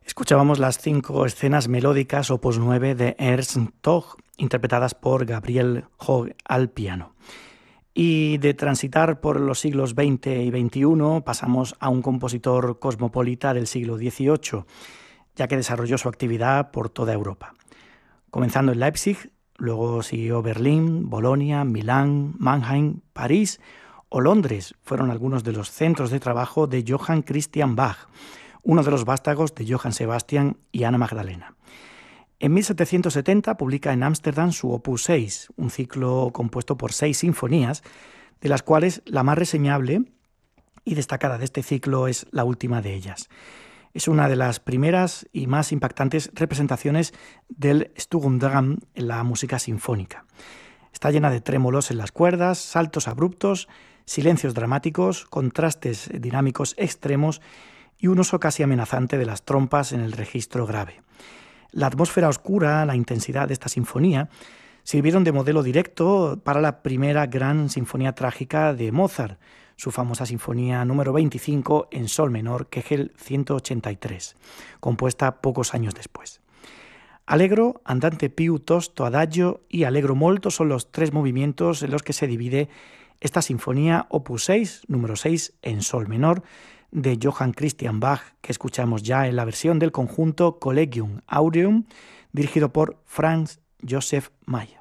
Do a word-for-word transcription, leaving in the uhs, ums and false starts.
Escuchábamos las cinco escenas melódicas opus nueve de Ernst Toch, interpretadas por Gabriel Hogg al piano. Y de transitar por los siglos veinte y veintiuno pasamos a un compositor cosmopolita del siglo dieciocho, ya que desarrolló su actividad por toda Europa. Comenzando en Leipzig, luego siguió Berlín, Bolonia, Milán, Mannheim, París o Londres. Fueron algunos de los centros de trabajo de Johann Christian Bach, uno de los vástagos de Johann Sebastian y Ana Magdalena. En mil setecientos setenta publica en Ámsterdam su Opus seis, un ciclo compuesto por seis sinfonías, de las cuales la más reseñable y destacada de este ciclo es la última de ellas. Es una de las primeras y más impactantes representaciones del Sturm und Drang en la música sinfónica. Está llena de trémolos en las cuerdas, saltos abruptos, silencios dramáticos, contrastes dinámicos extremos y un uso casi amenazante de las trompas en el registro grave. La atmósfera oscura, la intensidad de esta sinfonía, sirvieron de modelo directo para la primera gran sinfonía trágica de Mozart, su famosa sinfonía número veinticinco en sol menor, Kegel ciento ochenta y tres, compuesta pocos años después. Allegro, andante più, tosto, adagio y allegro molto son los tres movimientos en los que se divide esta sinfonía opus seis, número seis en sol menor, de Johann Christian Bach, que escuchamos ya en la versión del conjunto Collegium Aureum, dirigido por Franz Joseph Mayer.